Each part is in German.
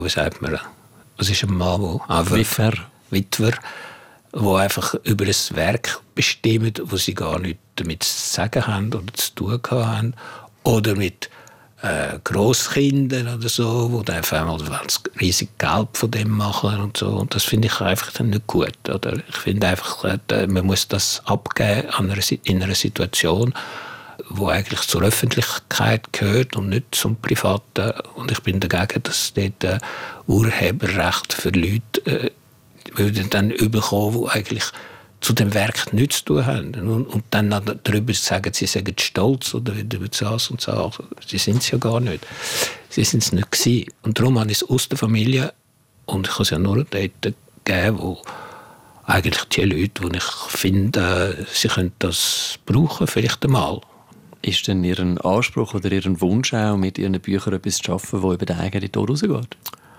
wie sagt man, es ist ein Mann, der einfach Witwer, der einfach über ein Werk bestimmt, wo sie gar nichts damit zu sagen haben oder zu tun haben. Oder mit Grosskindern oder so, die einfach einmal riesig Geld von dem machen und so. Und das finde ich einfach dann nicht gut. Oder? Ich finde einfach, man muss das abgeben in einer Situation, wo eigentlich zur Öffentlichkeit gehört und nicht zum Privaten. Und ich bin dagegen, dass dort Urheberrecht für Leute würden dann überkommen, die eigentlich zu dem Werk nichts zu tun haben. Und dann darüber sagen, sie seien stolz oder über das und so. Sie sind es ja gar nicht. Sie sind es nicht gewesen. Und darum habe ich es aus der Familie, und ich habe es ja nur dort gegeben, wo eigentlich die Leute, die ich finde, sie können das brauchen, vielleicht einmal. Ist denn Ihr Anspruch oder Ihr Wunsch auch, mit Ihren Büchern etwas zu schaffen, das über den eigenen Tod rausgeht?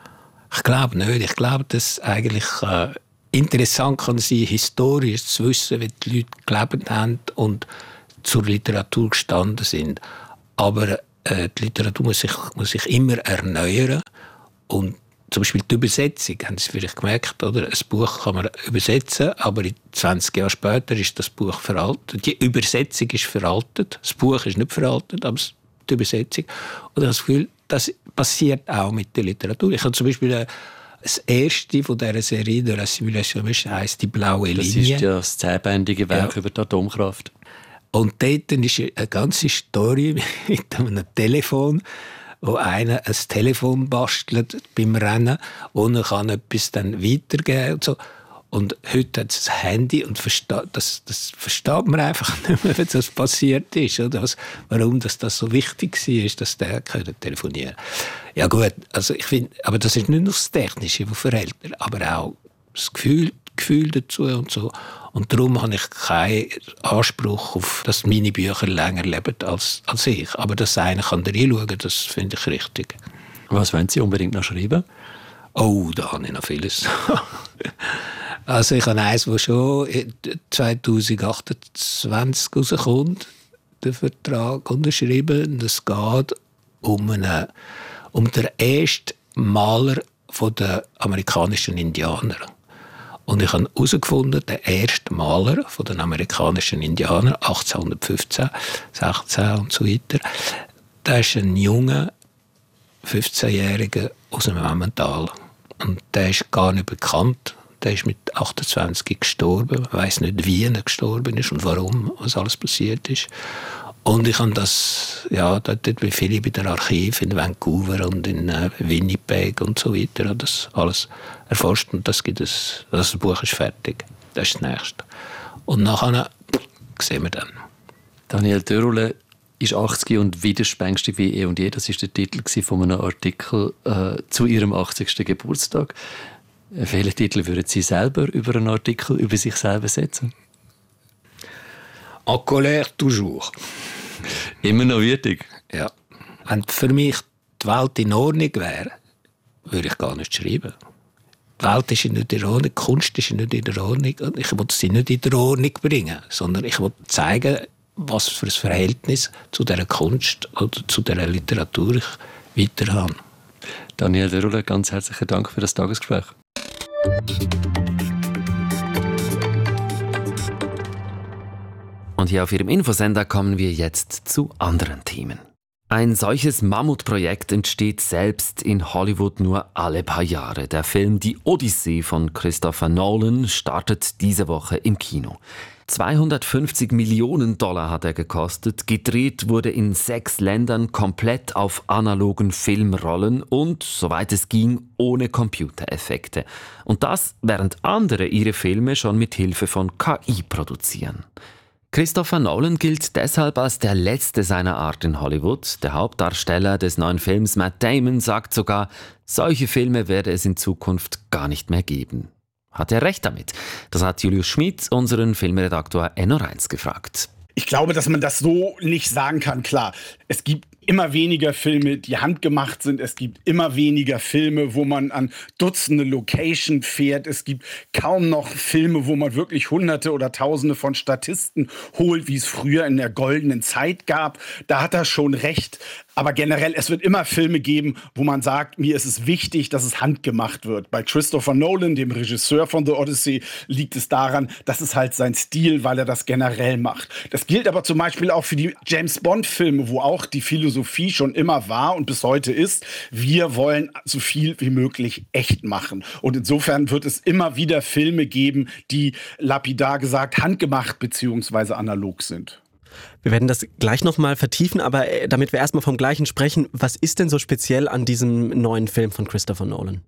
Ich glaube nicht. Ich glaube, dass eigentlich interessant kann sein, historisch zu wissen, wie die Leute gelebt haben und zur Literatur gestanden sind. Aber die Literatur muss sich immer erneuern. Und zum Beispiel die Übersetzung, haben Sie vielleicht gemerkt, oder? Ein Buch kann man übersetzen, aber 20 Jahre später ist das Buch veraltet. Die Übersetzung ist veraltet. Das Buch ist nicht veraltet, aber die Übersetzung. Und das Gefühl, das passiert auch mit der Literatur. Ich habe zum Beispiel das erste von dieser Serie de la Simulation heisst «Die blaue Linie». Das ist ja das 10-bändige Werk über die Atomkraft. Und dort ist eine ganze Story mit einem Telefon, wo einer ein Telefon bastelt beim Rennen und er kann etwas dann weitergeben und so. Und heute hat es ein Handy und das versteht man einfach nicht mehr, wenn das passiert ist. Oder warum das so wichtig war, dass der telefonieren konnte. Ja gut, also ich finde, aber das ist nicht nur das Technische, das verhält, aber auch das Gefühl dazu und so. Und darum habe ich keinen Anspruch auf, dass meine Bücher länger leben als ich. Aber dass einer kann da reinschauen, das finde ich richtig. Was wollen Sie unbedingt noch schreiben? Oh, da habe ich noch vieles. Also ich habe eins, das schon 2028 rauskommt, den Vertrag unterschrieben. Es geht um den ersten Maler der amerikanischen Indianer. Und ich habe herausgefunden, der erste Maler der amerikanischen Indianer, 1815, 16 und so weiter, der ist ein junger 15-Jähriger aus dem Emmental. Und der ist gar nicht bekannt. Der ist mit 28 gestorben. Man weiss nicht, wie er gestorben ist und warum, was alles passiert ist. Und ich habe das, ja, dort bin viele bei den Archiven in Vancouver und in Winnipeg und so weiter, habe das alles erforscht und das Buch ist fertig. Das ist das Nächste. Und nachher sehen wir dann. Daniel Dörrle ist 80 und widerspenstig wie eh und je. Das war der Titel von einem Artikel zu Ihrem 80. Geburtstag. Welchen Titel würden Sie selber über einen Artikel über sich selber setzen? En colère toujours. Immer noch wütig? Ja. Wenn für mich die Welt in Ordnung wäre, würde ich gar nicht schreiben. Die Welt ist nicht in Ordnung, die Kunst ist nicht in Ordnung. Und ich will sie nicht in die Ordnung bringen, sondern ich will zeigen, was für ein Verhältnis zu dieser Kunst oder zu dieser Literatur ich weiter habe. Daniel Dörrle, ganz herzlichen Dank für das Tagesgespräch. Und hier auf Ihrem Infosender kommen wir jetzt zu anderen Themen. Ein solches Mammutprojekt entsteht selbst in Hollywood nur alle paar Jahre. Der Film Die Odyssee von Christopher Nolan startet diese Woche im Kino. 250 Millionen Dollar hat er gekostet. Gedreht wurde in 6 Ländern komplett auf analogen Filmrollen und, soweit es ging, ohne Computereffekte. Und das, während andere ihre Filme schon mit Hilfe von KI produzieren. Christopher Nolan gilt deshalb als der letzte seiner Art in Hollywood. Der Hauptdarsteller des neuen Films, Matt Damon, sagt sogar, solche Filme werde es in Zukunft gar nicht mehr geben. Hat er recht damit? Das hat Julius Schmid, unseren Filmredaktor NO1, gefragt. Ich glaube, dass man das so nicht sagen kann. Klar, es gibt immer weniger Filme, die handgemacht sind. Es gibt immer weniger Filme, wo man an Dutzende Locations fährt. Es gibt kaum noch Filme, wo man wirklich Hunderte oder Tausende von Statisten holt, wie es früher in der goldenen Zeit gab. Da hat er schon recht. Aber generell, es wird immer Filme geben, wo man sagt, mir ist es wichtig, dass es handgemacht wird. Bei Christopher Nolan, dem Regisseur von The Odyssey, liegt es daran, das ist halt sein Stil, weil er das generell macht. Das gilt aber zum Beispiel auch für die James-Bond-Filme, wo auch die Philosophie schon immer war und bis heute ist, wir wollen so viel wie möglich echt machen. Und insofern wird es immer wieder Filme geben, die lapidar gesagt handgemacht bzw. analog sind. Wir werden das gleich nochmal vertiefen, aber damit wir erstmal vom Gleichen sprechen, was ist denn so speziell an diesem neuen Film von Christopher Nolan?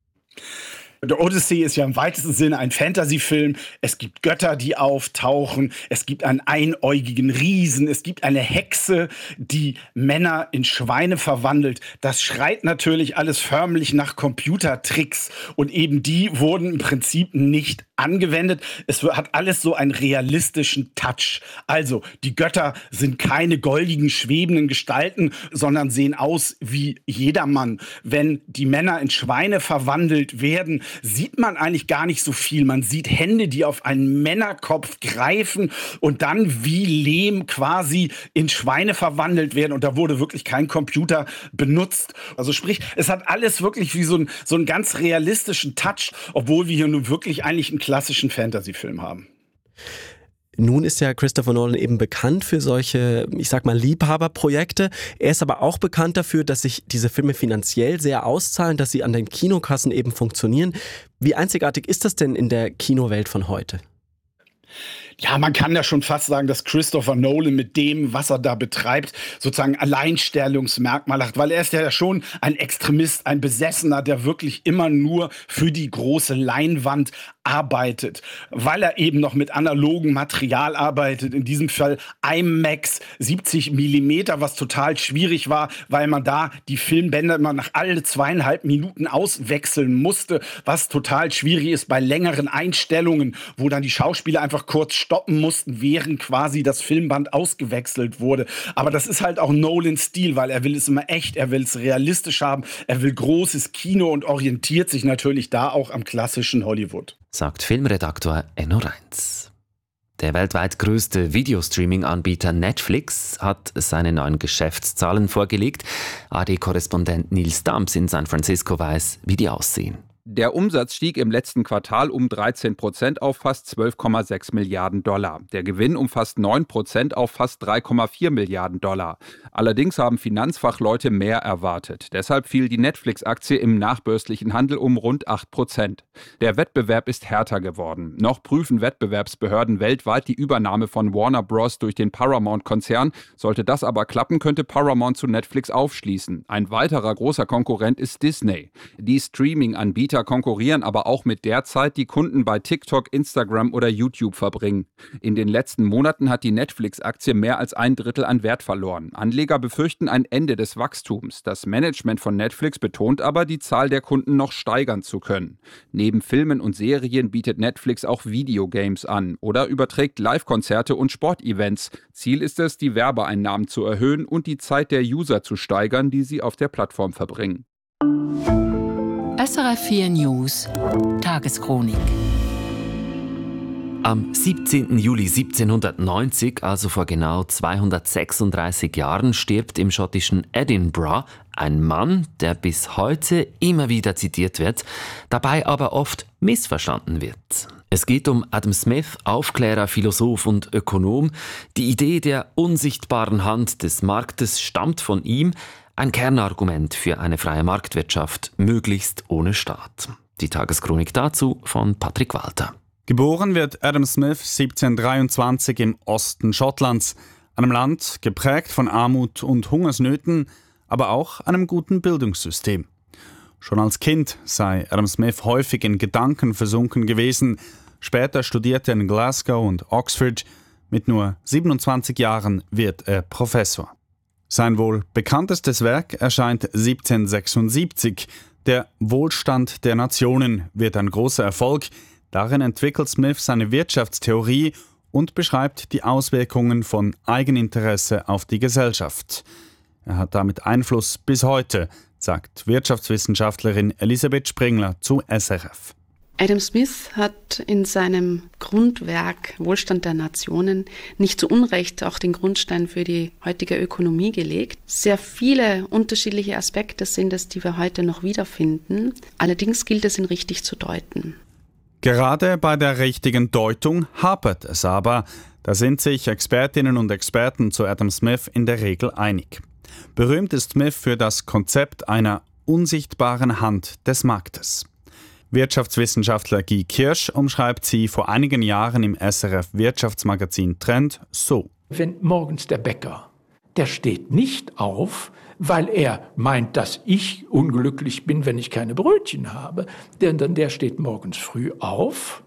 The Odyssey ist ja im weitesten Sinne ein Fantasy-Film. Es gibt Götter, die auftauchen. Es gibt einen einäugigen Riesen. Es gibt eine Hexe, die Männer in Schweine verwandelt. Das schreit natürlich alles förmlich nach Computertricks. Und eben die wurden im Prinzip nicht angewendet. Es hat alles so einen realistischen Touch. Also, die Götter sind keine goldigen, schwebenden Gestalten, sondern sehen aus wie jedermann. Wenn die Männer in Schweine verwandelt werden, sieht man eigentlich gar nicht so viel. Man sieht Hände, die auf einen Männerkopf greifen und dann wie Lehm quasi in Schweine verwandelt werden. Und da wurde wirklich kein Computer benutzt. Also sprich, es hat alles wirklich wie so einen ganz realistischen Touch, obwohl wir hier nun wirklich eigentlich einen klassischen Fantasy-Film haben. Nun ist ja Christopher Nolan eben bekannt für solche, ich sag mal, Liebhaberprojekte. Er ist aber auch bekannt dafür, dass sich diese Filme finanziell sehr auszahlen, dass sie an den Kinokassen eben funktionieren. Wie einzigartig ist das denn in der Kinowelt von heute? Ja, man kann ja schon fast sagen, dass Christopher Nolan mit dem, was er da betreibt, sozusagen Alleinstellungsmerkmal hat, weil er ist ja schon ein Extremist, ein Besessener, der wirklich immer nur für die große Leinwand arbeitet, weil er eben noch mit analogem Material arbeitet, in diesem Fall IMAX 70 Millimeter, was total schwierig war, weil man da die Filmbänder immer nach alle 2,5 Minuten auswechseln musste, was total schwierig ist bei längeren Einstellungen, wo dann die Schauspieler einfach kurz stoppen mussten, während quasi das Filmband ausgewechselt wurde. Aber das ist halt auch Nolans Stil, weil er will es immer echt, er will es realistisch haben, er will großes Kino und orientiert sich natürlich da auch am klassischen Hollywood. Sagt Filmredaktor Enno Reintz. Der weltweit größte Videostreaming-Anbieter Netflix hat seine neuen Geschäftszahlen vorgelegt. AD-Korrespondent Nils Dams in San Francisco weiß, wie die aussehen. Der Umsatz stieg im letzten Quartal um 13% auf fast 12,6 Milliarden $. Der Gewinn um fast 9% auf fast 3,4 Milliarden $. Allerdings haben Finanzfachleute mehr erwartet. Deshalb fiel die Netflix-Aktie im nachbörslichen Handel um rund 8%. Der Wettbewerb ist härter geworden. Noch prüfen Wettbewerbsbehörden weltweit die Übernahme von Warner Bros. Durch den Paramount-Konzern. Sollte das aber klappen, könnte Paramount zu Netflix aufschließen. Ein weiterer großer Konkurrent ist Disney. Die Streaming-Anbieter konkurrieren aber auch mit der Zeit, die Kunden bei TikTok, Instagram oder YouTube verbringen. In den letzten Monaten hat die Netflix-Aktie mehr als 1/3 an Wert verloren. Anleger befürchten ein Ende des Wachstums. Das Management von Netflix betont aber, die Zahl der Kunden noch steigern zu können. Neben Filmen und Serien bietet Netflix auch Videogames an oder überträgt Live-Konzerte und Sportevents. Ziel ist es, die Werbeeinnahmen zu erhöhen und die Zeit der User zu steigern, die sie auf der Plattform verbringen. SRF 4 News Tageschronik. Am 17. Juli 1790, also vor genau 236 Jahren, stirbt im schottischen Edinburgh ein Mann, der bis heute immer wieder zitiert wird, dabei aber oft missverstanden wird. Es geht um Adam Smith, Aufklärer, Philosoph und Ökonom. Die Idee der unsichtbaren Hand des Marktes stammt von ihm, ein Kernargument für eine freie Marktwirtschaft, möglichst ohne Staat. Die Tageschronik dazu von Patrick Walter. Geboren wird Adam Smith 1723 im Osten Schottlands, einem Land geprägt von Armut und Hungersnöten, aber auch einem guten Bildungssystem. Schon als Kind sei Adam Smith häufig in Gedanken versunken gewesen. Später studierte er in Glasgow und Oxford. Mit nur 27 Jahren wird er Professor. Sein wohl bekanntestes Werk erscheint 1776. Der Wohlstand der Nationen wird ein großer Erfolg. Darin entwickelt Smith seine Wirtschaftstheorie und beschreibt die Auswirkungen von Eigeninteresse auf die Gesellschaft. Er hat damit Einfluss bis heute, sagt Wirtschaftswissenschaftlerin Elisabeth Springler zu SRF. Adam Smith hat in seinem Grundwerk Wohlstand der Nationen nicht zu Unrecht auch den Grundstein für die heutige Ökonomie gelegt. Sehr viele unterschiedliche Aspekte sind es, die wir heute noch wiederfinden. Allerdings gilt es, ihn richtig zu deuten. Gerade bei der richtigen Deutung hapert es aber. Da sind sich Expertinnen und Experten zu Adam Smith in der Regel einig. Berühmt ist Smith für das Konzept einer unsichtbaren Hand des Marktes. Wirtschaftswissenschaftler Guy Kirsch umschreibt sie vor einigen Jahren im SRF-Wirtschaftsmagazin Trend so. Wenn morgens der Bäcker, der steht nicht auf, weil er meint, dass ich unglücklich bin, wenn ich keine Brötchen habe, denn der steht morgens früh auf,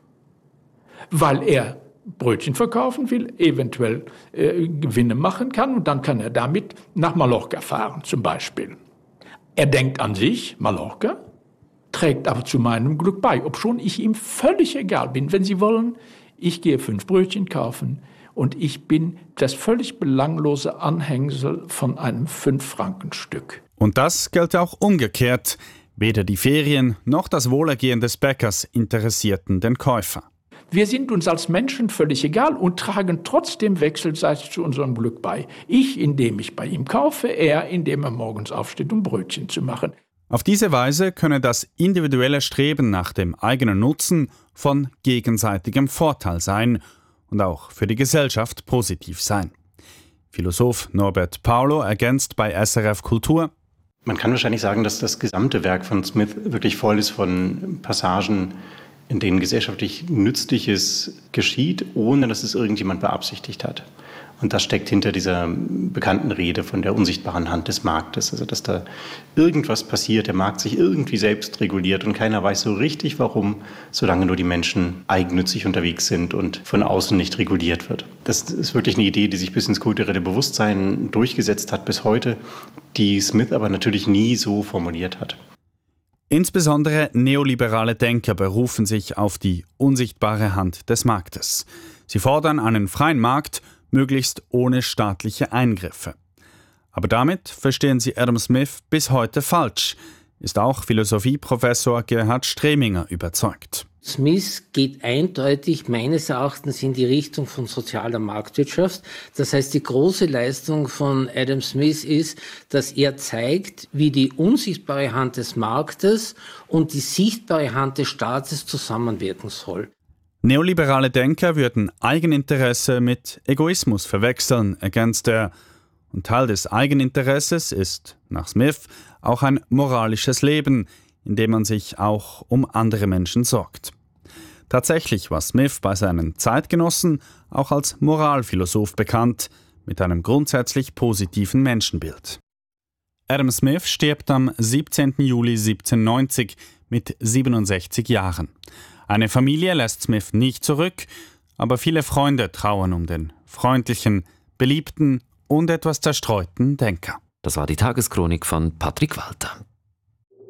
weil er Brötchen verkaufen will, eventuell Gewinne machen kann und dann kann er damit nach Mallorca fahren zum Beispiel. Er denkt an sich, Mallorca, trägt aber zu meinem Glück bei, obschon ich ihm völlig egal bin. Wenn Sie wollen, ich gehe 5 Brötchen kaufen und ich bin das völlig belanglose Anhängsel von einem 5-Franken-Stück. Und das gilt auch umgekehrt. Weder die Ferien noch das Wohlergehen des Bäckers interessierten den Käufer. Wir sind uns als Menschen völlig egal und tragen trotzdem wechselseitig zu unserem Glück bei. Ich, indem ich bei ihm kaufe, er, indem er morgens aufsteht, um Brötchen zu machen. Auf diese Weise könne das individuelle Streben nach dem eigenen Nutzen von gegenseitigem Vorteil sein und auch für die Gesellschaft positiv sein. Philosoph Norbert Paulo ergänzt bei SRF Kultur: Man kann wahrscheinlich sagen, dass das gesamte Werk von Smith wirklich voll ist von Passagen, in denen gesellschaftlich Nützliches geschieht, ohne dass es irgendjemand beabsichtigt hat. Und das steckt hinter dieser bekannten Rede von der unsichtbaren Hand des Marktes. Also dass da irgendwas passiert, der Markt sich irgendwie selbst reguliert und keiner weiß so richtig warum, solange nur die Menschen eigennützig unterwegs sind und von außen nicht reguliert wird. Das ist wirklich eine Idee, die sich bis ins kulturelle Bewusstsein durchgesetzt hat bis heute, die Smith aber natürlich nie so formuliert hat. Insbesondere neoliberale Denker berufen sich auf die unsichtbare Hand des Marktes. Sie fordern einen freien Markt, möglichst ohne staatliche Eingriffe. Aber damit verstehen sie Adam Smith bis heute falsch, ist auch Philosophieprofessor Gerhard Streminger überzeugt. Smith geht eindeutig meines Erachtens in die Richtung von sozialer Marktwirtschaft. Das heißt, die große Leistung von Adam Smith ist, dass er zeigt, wie die unsichtbare Hand des Marktes und die sichtbare Hand des Staates zusammenwirken soll. Neoliberale Denker würden Eigeninteresse mit Egoismus verwechseln, ergänzt er. Und Teil des Eigeninteresses ist, nach Smith, auch ein moralisches Leben, in dem man sich auch um andere Menschen sorgt. Tatsächlich war Smith bei seinen Zeitgenossen auch als Moralphilosoph bekannt, mit einem grundsätzlich positiven Menschenbild. Adam Smith stirbt am 17. Juli 1790 mit 67 Jahren. Eine Familie lässt Smith nicht zurück, aber viele Freunde trauern um den freundlichen, beliebten und etwas zerstreuten Denker. Das war die Tageschronik von Patrick Walter.